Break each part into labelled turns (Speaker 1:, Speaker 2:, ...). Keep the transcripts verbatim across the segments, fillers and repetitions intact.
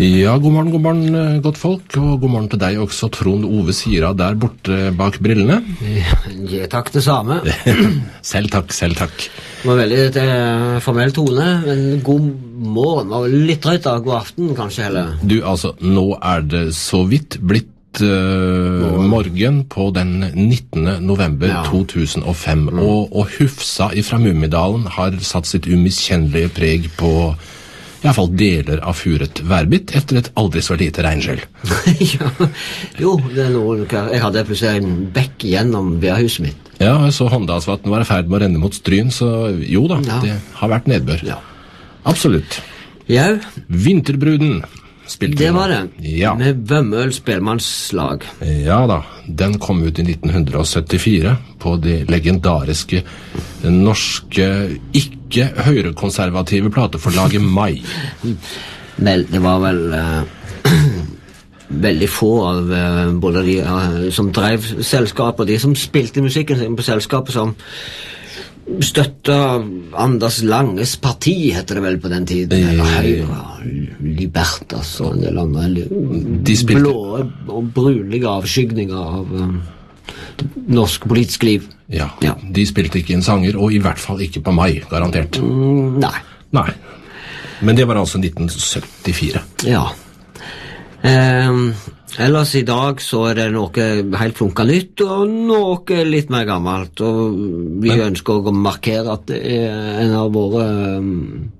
Speaker 1: Ja, god morgen, god morgen, godt folk, og god morgen til deg også, Trond Ove Sira, der borte bak brillene.
Speaker 2: Ja, takk det samme.
Speaker 1: Selv takk, selv takk.
Speaker 2: Det var veldig uh, formell tone, men god morgen, var litt drøyt da, god aften kanskje heller.
Speaker 1: Du, altså, nå er det så vidt blitt uh, morgen på den nittende november ja. to tusen og fem, mm. og, og Hufsa fra Mummidalen har satt sitt umiskjennelige preg på i hvert fall deler av furet værbit etter et aldri så lite regnskyll.
Speaker 2: Ja, jo, det er noe. Jeg hadde plutselig en bekk gjennom vedhuset mitt.
Speaker 1: Ja, så Håndalsvatn var i ferd med å renne mot Stryn, så jo da, ja. det har vært nedbør.
Speaker 2: Ja.
Speaker 1: Absolutt.
Speaker 2: Ja.
Speaker 1: Vinterbruden spilte
Speaker 2: det var det,
Speaker 1: ja. Med
Speaker 2: Vømmøl spellemannslag.
Speaker 1: Ja da, den kom ut i nitten syttifire på det legendariske norske ikke høyrekonservative plateforlaget Mai.
Speaker 2: Vel, det var vel uh, veldig få av uh, både de uh, som drev selskapet, de som spilte musikken på selskapet, som støtta Anders Langes parti, heter det vel på den tiden, eller Høyre, Libertas og en del andre de spilte... blå og brunlige avskygninger av um, norsk politisk liv.
Speaker 1: Ja, ja, de spilte ikke inn sanger, og i hvert fall ikke på Mai, garantert.
Speaker 2: Mm, nei.
Speaker 1: Nei. Men det var altså nitten syttifire.
Speaker 2: Ja. Um, ellers i dag så er det noe helt flunka nytt, og noe litt mer gammelt, og vi Men... ønsker å markere at det er en av våre um,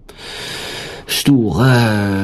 Speaker 2: store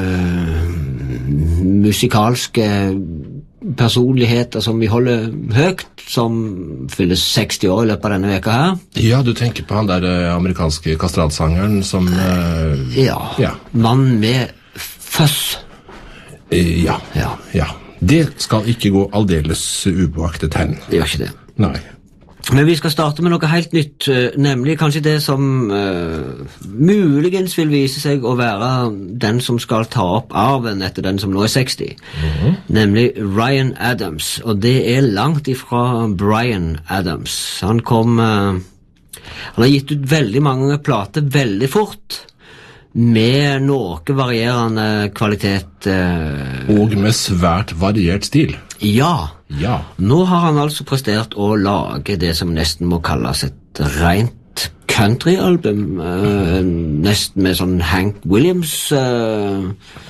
Speaker 2: um, musikalske personligheter som vi holder høyt, som fyller seksti år i løpet av denne veka her.
Speaker 1: Ja, du tenker på han der uh, amerikanske kastratsangeren som... Uh,
Speaker 2: ja, ja, mann med føss.
Speaker 1: Uh, ja, ja, ja. Det skal ikke gå aldeles upåaktet hen.
Speaker 2: Det gjør ikke det.
Speaker 1: Nei.
Speaker 2: Men vi skal starte med noe helt nytt, nemlig kanskje det som uh, muligens vil vise seg å være den som skal ta opp arven etter den som nå er seksti. Mm-hmm. Nemlig Ryan Adams, og det er langt ifra Bryan Adams. Han kom... Uh, han har gitt ut veldig mange plater veldig fort, med noe varierende kvalitet. Uh,
Speaker 1: og med svært variert stil.
Speaker 2: Ja.
Speaker 1: Ja.
Speaker 2: Nå har han altså prestert å lage det som nesten må kalles et rent countryalbum, uh, nesten med sånn Hank Williams uh,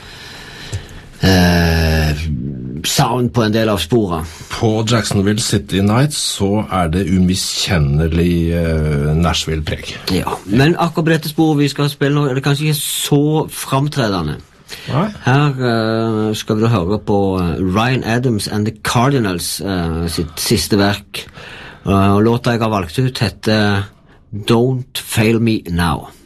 Speaker 2: uh, sound på en del av sporet.
Speaker 1: På Jacksonville City Nights så er det umiskjennelig uh, Nashville-preg.
Speaker 2: Ja, men akkurat på dette sporet vi skal spille nå er det kanskje ikke så framtredende.
Speaker 1: Nei.
Speaker 2: Her uh, skal vi da høre på uh, Ryan Adams and the Cardinals uh, sitt siste verk, uh, og låta jeg har valgt ut heter Don't Fail Me Now.